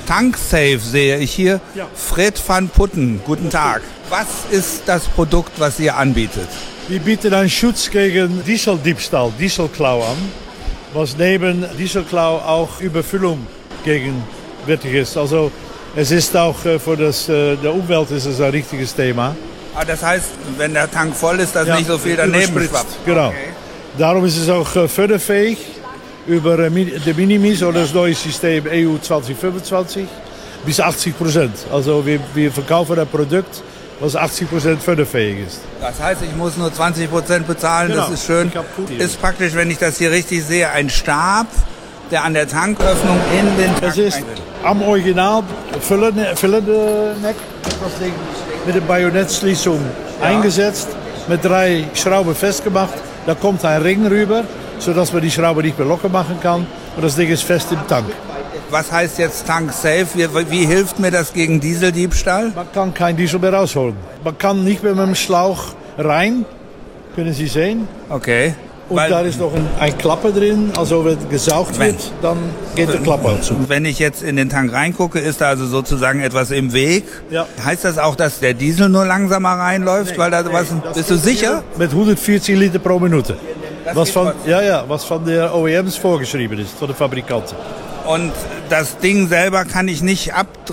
TankSafe sehe ich hier. Ja. Fred van Putten, guten Tag. Was ist das Produkt, was ihr anbietet? Wir bieten einen Schutz gegen Dieseldiebstahl, Dieselklau an, was neben Dieselklau auch Überfüllung gegenwärtig ist. Also es ist auch für der Umwelt ist es ein richtiges Thema. Ah, das heißt, wenn der Tank voll ist, dass nicht so viel daneben schwappt. Genau. Okay. Darum ist es auch förderfähig über de Minimis oder das neue System EU 2025 bis 80%. Also wir verkaufen ein Produkt, was 80% förderfähig ist. Das heißt, ich muss nur 20% bezahlen, Genau. Das ist schön. Ist praktisch, wenn ich das hier richtig sehe, ein Stab, der an der Tanköffnung in den Tank Das ist am Original füllende Neck, das Ding mit der Bajonettschließung eingesetzt, mit 3 Schrauben festgemacht. Da kommt ein Ring rüber, sodass man die Schraube nicht mehr locker machen kann. Und das Ding ist fest im Tank. Was heißt jetzt TankSafe? Wie hilft mir das gegen Dieseldiebstahl? Man kann kein Diesel mehr rausholen. Man kann nicht mehr mit dem Schlauch rein, können Sie sehen. Okay. Und da ist noch ein Klapper drin, also wenn gesaugt wird, dann geht der Klapper zu. Wenn ich jetzt in den Tank reingucke, ist da also sozusagen etwas im Weg. Ja. Heißt das auch, dass der Diesel nur langsamer reinläuft? Nee, weil da was, bist du sicher? Mit 140 Liter pro Minute. Was geht von, trotzdem. was von der OEMs vorgeschrieben ist, von den Fabrikanten. Und das Ding selber kann ich nicht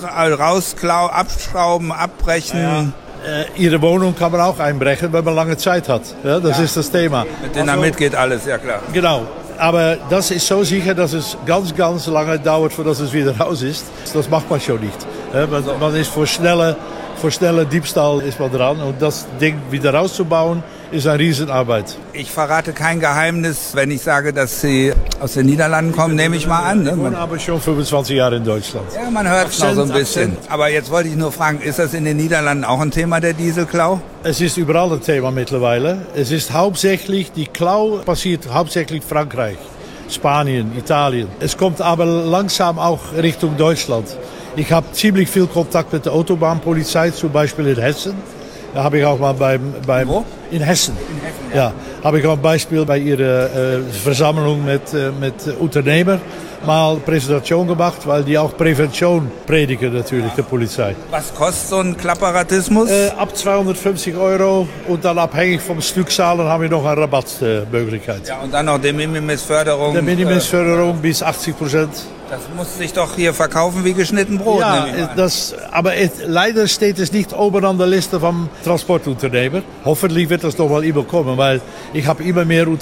abschrauben, abbrechen. Ihre Wohnung kann man auch einbrechen, wenn man lange Zeit hat. Ja, das ist das Thema. Mit Dynamit geht alles, ja klar. Genau. Aber das ist so sicher, dass es ganz, ganz lange dauert, bis es wieder raus ist. Das macht man schon nicht. Ja, man ist vor schnelle Diebstahl ist man dran. Und das Ding wieder rauszubauen, ist eine Riesenarbeit. Ich verrate kein Geheimnis, wenn ich sage, dass Sie aus den Niederlanden kommen, nehme ich mal an. Ne? Ich wohne aber schon 25 Jahre in Deutschland. Ja, man hört es noch so ein bisschen. Aber jetzt wollte ich nur fragen, ist das in den Niederlanden auch ein Thema, der Dieselklau? Es ist überall ein Thema mittlerweile. Es ist hauptsächlich, die Klau passiert hauptsächlich Frankreich, Spanien, Italien. Es kommt aber langsam auch Richtung Deutschland. Ich habe ziemlich viel Kontakt mit der Autobahnpolizei, zum Beispiel in Hessen. Da habe ich auch mal beim Wo? in Hessen. In Hessen, Ja, habe ich auch ein Beispiel bei ihrer Versammlung mit Unternehmern mal Präsentation gemacht, weil die auch Prävention predigen natürlich, der Polizei. Was kostet so ein Klapparatismus? Ab 250 € und dann abhängig vom Stückzahlen haben wir noch eine Rabattmöglichkeit. Ja, und dann noch die Minimisförderung. Der Minimisförderung bis 80%. Das muss sich doch hier verkaufen wie geschnitten Brot. Ja, aber leider steht es nicht oben an der Liste vom Transportunternehmer. Hoffentlich wird das noch mal immer kommen, weil ich habe immer mehr